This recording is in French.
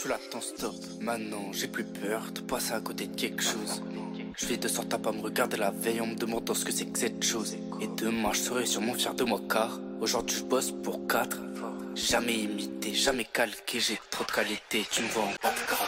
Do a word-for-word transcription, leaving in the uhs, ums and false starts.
plus l'attends, stop. Maintenant, j'ai plus peur de passer à côté de quelque chose. Je fais de sorte à pas me regarder la veille en me demandant ce que c'est que cette chose. Et demain, je serai sûrement fier de moi car aujourd'hui, je bosse pour quatre. Jamais imité, jamais calqué, j'ai trop de qualité. Tu me vois en bas de grave.